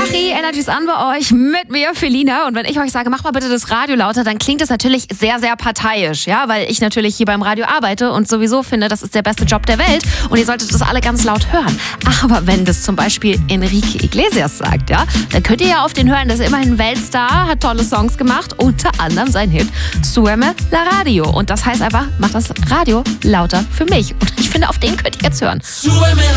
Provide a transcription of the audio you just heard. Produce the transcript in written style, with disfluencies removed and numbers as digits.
Machi, Energy ist an bei euch mit mir, Felina. Und wenn ich euch sage, mach mal bitte das Radio lauter, dann klingt das natürlich sehr, sehr parteiisch, ja, weil ich natürlich hier beim Radio arbeite und sowieso finde, das ist der beste Job der Welt und ihr solltet das alle ganz laut hören. Aber wenn das zum Beispiel Enrique Iglesias sagt, ja, dann könnt ihr ja auf den hören, das ist immerhin ein Weltstar, hat tolle Songs gemacht, unter anderem sein Hit Súbeme la Radio. Und das heißt einfach, macht das Radio lauter für mich. Und ich finde, auf den könnt ihr jetzt hören. Súbeme